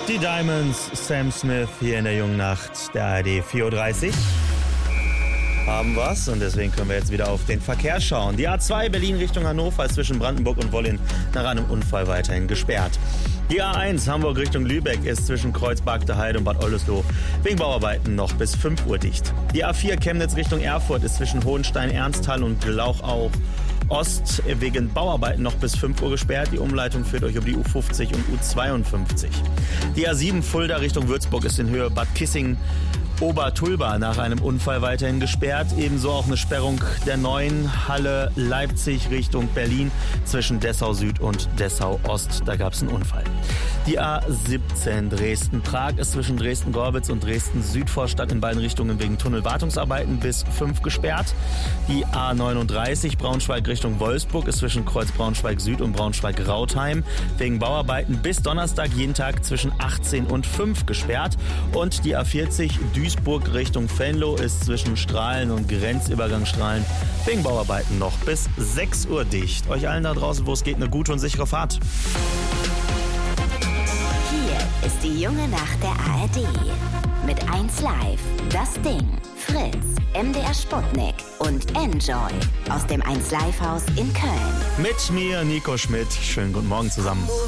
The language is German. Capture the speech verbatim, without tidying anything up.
Die Diamonds, Sam Smith hier in der jungen Nacht, der A R D vier Uhr dreißig. Haben wir's und deswegen können wir jetzt wieder auf den Verkehr schauen. Die A zwei Berlin Richtung Hannover ist zwischen Brandenburg und Wollin nach einem Unfall weiterhin gesperrt. Die A eins Hamburg Richtung Lübeck ist zwischen Kreuzberg-der-Heide und Bad Oldesloe wegen Bauarbeiten noch bis fünf Uhr dicht. Die A vier Chemnitz Richtung Erfurt ist zwischen Hohenstein-Ernsthal und Glauchau Ost wegen Bauarbeiten noch bis fünf Uhr gesperrt. Die Umleitung führt euch um die U fünfzig und U zweiundfünfzig. Die A sieben Fulda Richtung Würzburg ist in Höhe Bad Kissing Obertulba nach einem Unfall weiterhin gesperrt. Ebenso auch eine Sperrung der neuen Halle Leipzig Richtung Berlin zwischen Dessau Süd und Dessau Ost. Da gab es einen Unfall. Die A siebzehn Dresden-Prag ist zwischen Dresden-Gorbitz und Dresden-Südvorstadt in beiden Richtungen wegen Tunnelwartungsarbeiten bis fünf gesperrt. Die A neununddreißig Braunschweig Richtung Wolfsburg ist zwischen Kreuz Braunschweig Süd und Braunschweig-Rautheim wegen Bauarbeiten bis Donnerstag jeden Tag zwischen achtzehn und fünf gesperrt. Und die A vierzig Duisburg Richtung Venlo ist zwischen Strahlen und Grenzübergang Strahlen wegen Bauarbeiten noch bis sechs Uhr dicht. Euch allen da draußen, wo es geht, eine gute und sichere Fahrt. Hier ist die junge Nacht der A R D. Mit eins Live, Das Ding, Fritz, M D R Sputnik und Enjoy aus dem eins Live Haus in Köln. Mit mir, Nico Schmidt. Schönen guten Morgen zusammen.